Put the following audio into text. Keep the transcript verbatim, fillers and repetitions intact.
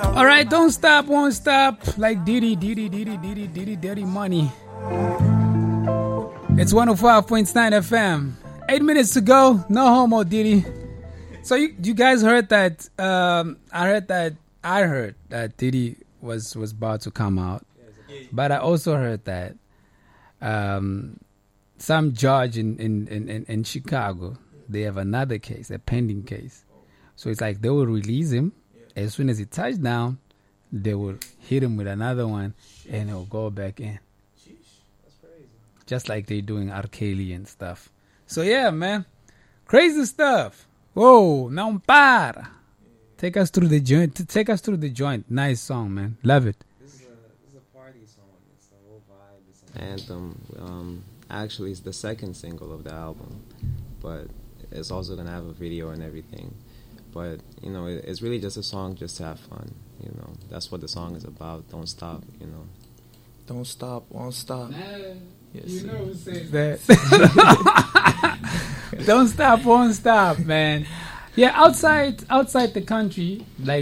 All right, don't stop, won't stop. Like Diddy, Diddy, Diddy, Diddy, Diddy, Dirty Money. It's one oh five point nine F M. Eight minutes to go. No homo, Diddy. So you, you guys heard that? Um, I heard that. I heard that Diddy was was about to come out, but I also heard that um, some judge in in, in in Chicago, they have another case, a pending case. So it's like they will release him as soon as he touched down. They will hit him with another one, and he'll go back in. That's crazy. Just like they're doing R. Kelly and stuff. So yeah, man, crazy stuff. Whoa, não para. Take us through the joint. Take us through the joint. Nice song, man. Love it. This is a this is a party song. It's the whole vibe. It's an anthem. Um, actually, it's the second single of the album, but it's also gonna have a video and everything. But you know, it, it's really just a song just to have fun. You know, that's what the song is about. Don't stop. You know. Don't stop, won't stop. Man, Yes, you sir. know who says that. Don't stop, won't stop, man. Yeah, outside outside the country, like